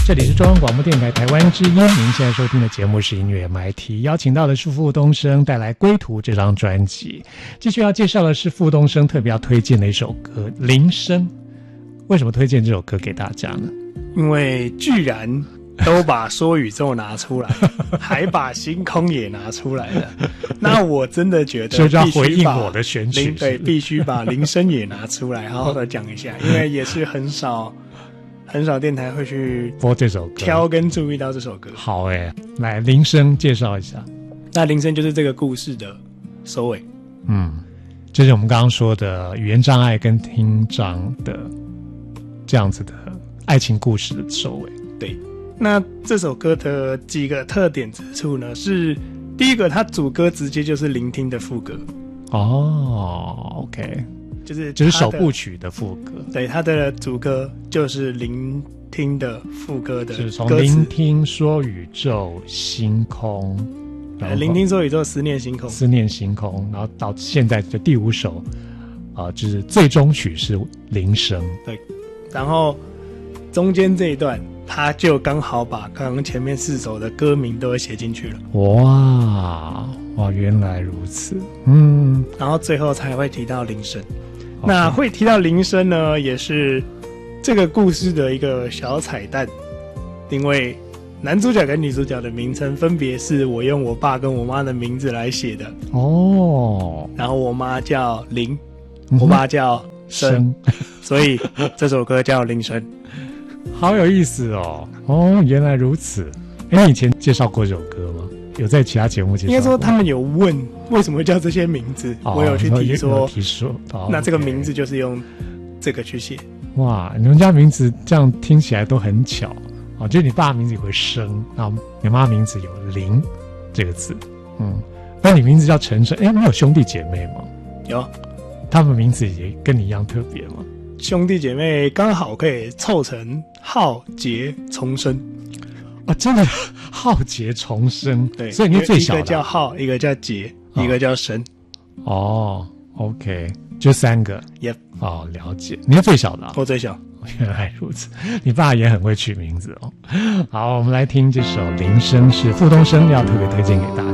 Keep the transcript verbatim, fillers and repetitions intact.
这里是中央广播电台台湾之音，您现在收听的节目是音乐 M I T， 邀请到的是傅东升带来《归途》这张专辑。继续要介绍的是傅东升特别要推荐的一首歌《铃声》。为什么推荐这首歌给大家呢？ 因为居然都把说宇宙拿出来，还把星空也拿出来了，那我真的觉得所以就要回应我的选曲， 对，必须把铃声也拿出来，好好的讲一下，因为也是很少很少电台会去播这首歌， 挑跟注意到这首歌。 好诶、欸，来铃声介绍一下。 那铃声就是这个故事的收尾。 嗯，就是我们刚刚说的语言障碍跟听障的这样子的爱情故事的收尾。 对，那这首歌的几个特点之处呢，是第一个，它主歌直接就是聆听的副歌。 哦 ，OK， 就是就是首部曲的副歌。 对，它的主歌就是聆听的副歌的歌词， 就是从聆听说宇宙星空， 聆听说宇宙思念星空， 思念星空，然后到现在的第五首，呃，就是最终曲是铃声。 对，然后中间这一段，他就刚好把刚刚前面四首的歌名都写进去了。 哇哇，原来如此。嗯， 然后最后才会提到铃声。那会提到铃声呢，也是这个故事的一个小彩蛋，因为男主角跟女主角的名称分别是我用我爸跟我妈的名字来写的。 哦， 然后我妈叫铃，我爸叫声， 嗯、 所以这首歌叫铃声。 好有意思哦！哦，原来如此。哎，你以前介绍过这首歌吗？有在其他节目介绍过？ 应该说他们有问为什么会叫这些名字，哦、我有去提说， 提说、哦， 那这个名字就是用这个去写。 哇，你们家名字这样听起来都很巧哦，就是你爸名字有个声，然后你妈名字有铃这个字，嗯，那你名字叫陈升，哎，你有兄弟姐妹吗？ 有， 他们名字也跟你一样特别吗？ 兄弟姐妹刚好可以凑成浩劫重生。 啊，真的浩劫重生， 对， 所以你是最小的、啊， 一个叫浩，一个叫劫，哦、一个叫神。 哦 ，OK， 就三个。 Yep， 哦，了解。你是最小的、啊， 我最小。 原来如此，你爸也很会取名字哦。好，我们来听这首《铃声》，是傅东升要特别推荐给大家。